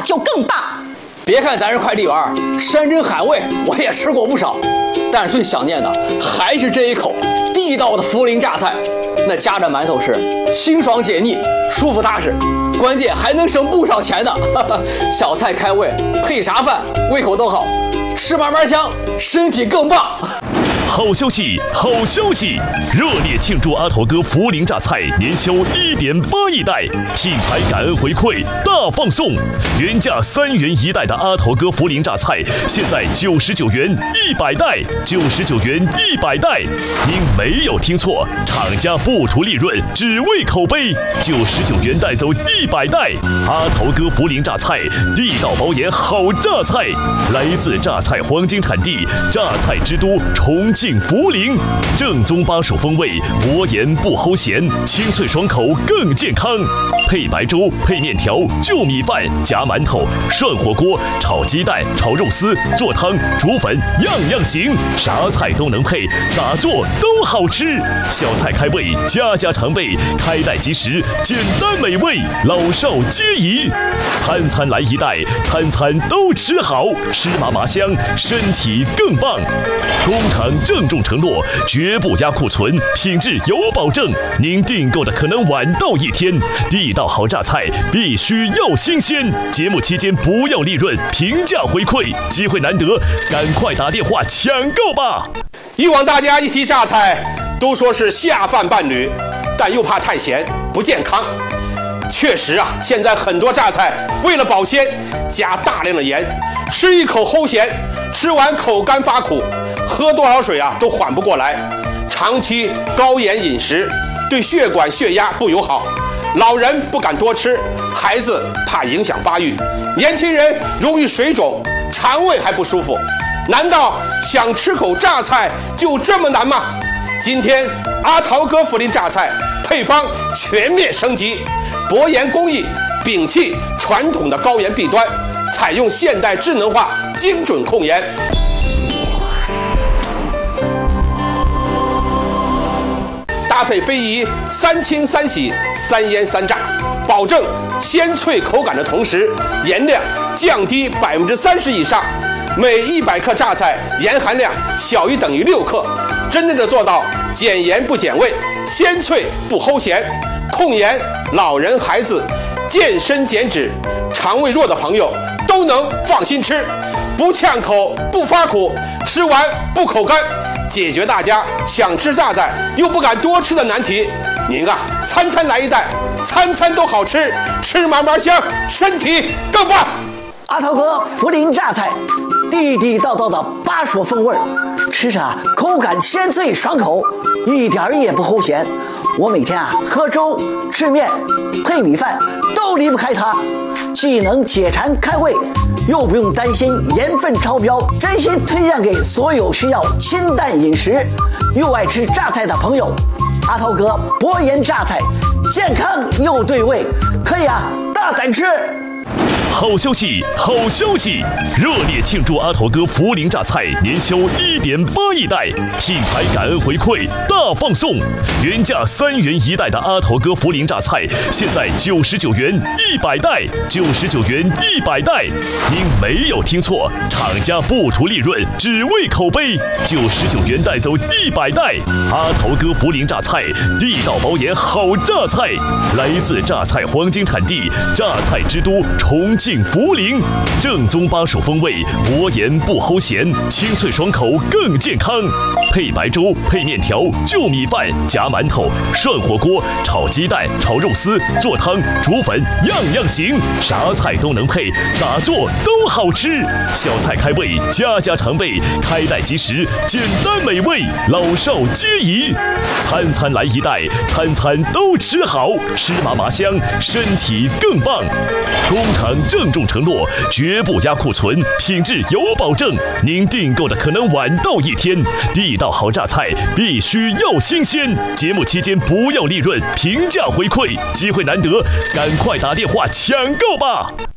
就更棒。 别看咱是快递员，山珍海味我也吃过不少，但是最想念的还是这一口地道的涪陵榨菜。那夹着馒头是清爽解腻，舒服踏实，关键还能省不少钱呢。小菜开胃，配啥饭胃口都好，吃嘛嘛香，身体更棒。 好消息，好消息！热烈庆祝阿头哥涪陵榨菜年销1.8亿袋，品牌感恩回馈大放送，原价3元1袋的阿头哥涪陵榨菜，现在99元100袋，99元100袋。您没有听错，厂家不图利润，只为口碑，99元带走100袋。阿头哥涪陵榨菜，地道保研好榨菜，来自榨菜黄金产地，榨菜之都重庆涪陵，正宗巴蜀风味，薄盐不齁咸，清脆爽口更健康。配白粥，配面条，就米饭，夹馒头，涮火锅，炒鸡蛋，炒肉丝，做汤，煮粉，样样行，啥菜都能配，咋做都好吃。小菜开胃，家家常备，开袋即食，简单美味，老少皆宜。餐餐来一袋，餐餐都吃好，吃嘛嘛香，身体更棒。工厂郑重承诺，绝不压库存，品质有保证。您订购的可能晚到1天，地道好榨菜必须要新鲜。节目期间不要利润，平价回馈，机会难得，赶快打电话抢购吧！ 以往大家一提榨菜，都说是下饭伴侣，但又怕太咸不健康。确实啊，现在很多榨菜为了保鲜，加大量的盐，吃一口齁咸，吃完口干发苦，喝多少水啊都缓不过来。长期高盐饮食对血管血压不友好，老人不敢多吃，孩子怕影响发育，年轻人容易水肿，肠胃还不舒服。难道想吃口榨菜就这么难吗？今天阿桃哥涪陵榨菜配方全面升级，薄盐工艺摒弃传统的高盐弊端，采用现代智能化精准控盐。搭配非遗3清3洗3腌3炸，保证鲜脆口感的同时，盐量降低30%以上。每100克榨菜盐含量小于等于6克，真正的做到减盐不减味，鲜脆不齁咸。控盐，老人孩子健身减脂，肠胃弱的朋友都能放心吃，不呛口不发苦，吃完不口干，解决大家想吃榨菜又不敢多吃的难题。您啊，餐餐来一袋，餐餐都好吃，吃嘛嘛香，身体更棒。 阿桃哥涪陵榨菜，地地道道的巴蜀风味，吃着口感鲜脆爽口，一点也不齁咸。我每天喝粥、吃面、配米饭都离不开它，既能解馋开胃，又不用担心盐分超标。真心推荐给所有需要清淡饮食又爱吃榨菜的朋友。阿桃哥薄盐榨菜，健康又对味，可以大胆吃。 好消息，好消息！热烈庆祝阿头哥涪陵榨菜年销1.8亿袋，品牌感恩回馈大放送。原价3元1袋的阿头哥涪陵榨菜，现在99元100袋，99元100袋。您没有听错，厂家不图利润，只为口碑，99元带走100袋。阿头哥涪陵榨菜，地道保研好榨菜，来自榨菜黄金产地，榨菜之都重庆涪陵，正宗巴蜀风味，薄盐不齁咸，清脆爽口更健康。配白粥，配面条，就米饭，夹馒头，涮火锅，炒鸡蛋，炒肉丝，做汤，煮粉，样样行，啥菜都能配，咋做都好吃。小菜开胃，家家常备，开袋即食，简单美味，老少皆宜。餐餐来一袋，餐餐都吃好，吃嘛嘛香，身体更棒。工厂郑重承诺，绝不压库存，品质有保证。您订购的可能晚到1天，地道好榨菜必须要新鲜。节目期间不要利润，平价回馈，机会难得，赶快打电话抢购吧！